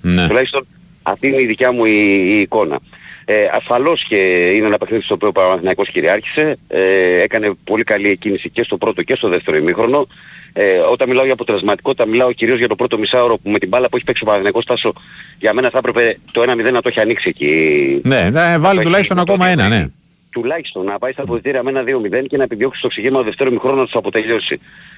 Ναι. Τουλάχιστον αυτή είναι η δικιά μου η εικόνα. Ασφαλώς και είναι ένα παιχνίδι στο οποίο ο Παναθηναϊκός κυριάρχησε. Έκανε πολύ καλή εκκίνηση και στο πρώτο και στο δεύτερο ημίχρονο. Όταν μιλάω για αποτελεσματικότητα, μιλάω κυρίως για το πρώτο μισάωρο που με την μπάλα που έχει παίξει ο Παναθηναϊκός, Τάσο, για μένα θα έπρεπε το 1-0 να το έχει ανοίξει εκεί. Ναι, βάλει τουλάχιστον ακόμα ένα, ναι. Τουλάχιστον να πάει στα αποδυτήρια με ένα 2-0 και να επιδιώξει το ξεκίνημα δεύτερο ημίχρονο να τους αποτελειώσει.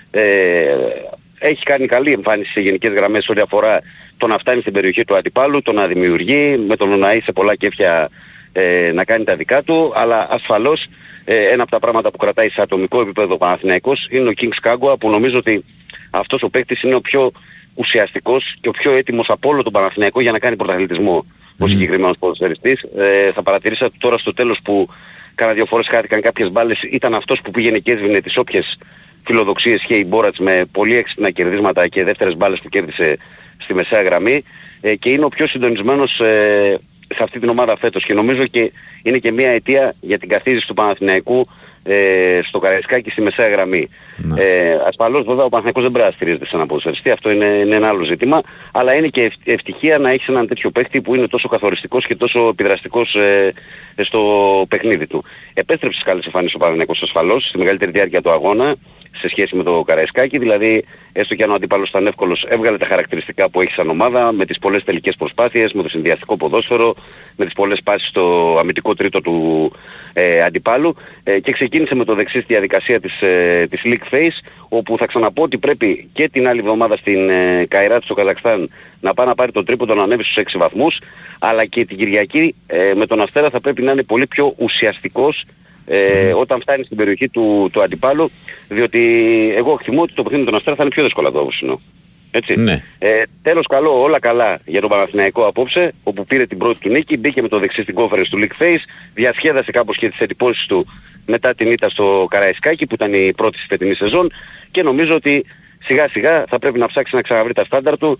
Έχει κάνει καλή εμφάνιση σε γενικές γραμμές ό,τι αφορά το να φτάνει στην περιοχή του αντιπάλου, το να δημιουργεί, με τον να είσαι πολλά κέφια να κάνει τα δικά του, αλλά ασφαλώς ένα από τα πράγματα που κρατάει σε ατομικό επίπεδο ο Παναθηναϊκός είναι ο Kings Kagua, που νομίζω ότι αυτός ο παίκτης είναι ο πιο ουσιαστικός και ο πιο έτοιμος από όλο τον Παναθηναϊκό για να κάνει πρωταθλητισμό ο συγκεκριμένος ποδοσφαιριστής. Θα παρατηρήσατε τώρα στο τέλος που κάνα δύο φορές χάθηκαν κάποιες μπάλες, ήταν αυτός που πήγαινε και έσβηνε τις όποιες φιλοδοξίες και η Μπόρατς με πολύ έξυπνα κερδίσματα και δεύτερες μπάλες που κέρδισε στη μεσαία γραμμή, και είναι ο πιο συντονισμένος σε αυτή την ομάδα φέτος, και νομίζω και είναι και μια αιτία για την καθίζηση του Παναθηναϊκού στο Καραϊσκάκι στη μεσαία γραμμή. Ασφαλώς βέβαια ο Παναθηναϊκός δεν πρέπει να στηρίζεται σε έναν ποδοσφαιριστή, αυτό είναι ένα άλλο ζήτημα, αλλά είναι και ευτυχία να έχεις έναν τέτοιο παίκτη που είναι τόσο καθοριστικός και τόσο επιδραστικός στο παιχνίδι του. Επέστρεψε στις καλές εμφανίσεις ο Παναθηναϊκός ασφαλώς στη μεγαλύτερη διάρκεια του αγώνα σε σχέση με το Καραϊσκάκι, δηλαδή έστω και αν ο αντίπαλος ήταν εύκολος, έβγαλε τα χαρακτηριστικά που έχει σαν ομάδα, με τις πολλές τελικές προσπάθειες, με το συνδυαστικό ποδόσφαιρο, με τις πολλές πάσεις στο αμυντικό τρίτο του αντιπάλου, και ξεκίνησε με το δεξί στη διαδικασία της League Phase, όπου θα ξαναπώ ότι πρέπει και την άλλη εβδομάδα στην Καϊράτ στο Καζακστάν να πάει να πάρει το τρίποντο, να ανέβει στους 6 βαθμούς, αλλά και την Κυριακή με τον Αστέρα θα πρέπει να είναι πολύ πιο ουσιαστικός όταν φτάνει στην περιοχή του αντιπάλου, διότι εγώ εκτιμώ ότι το παιχνίδι με τον Αστέρα θα είναι πιο δύσκολο το απόψινο. Έτσι. Ναι. Τέλος καλό, όλα καλά για τον Παναθηναϊκό απόψε, όπου πήρε την πρώτη του νίκη, μπήκε με το δεξί στην conference του League Phase, διασκέδασε κάπως και τις εντυπώσεις του μετά την ήττα στο Καραϊσκάκι που ήταν η πρώτη στη φετινή σεζόν, και νομίζω ότι σιγά σιγά θα πρέπει να ψάξει να ξαναβρει τα στάνταρ του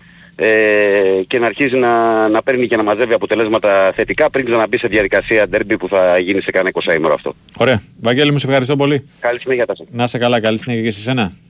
και να αρχίζει να παίρνει και να μαζεύει αποτελέσματα θετικά πριν ξαναμπεί σε διαδικασία ντέρμπι που θα γίνει σε κανένα 20 ημέρο αυτό. Ωραία. Βαγγέλη μου, σε ευχαριστώ πολύ. Καλή συνέχεια, Τάσο. Να είσαι καλά, καλή συνέχεια και σε εσένα.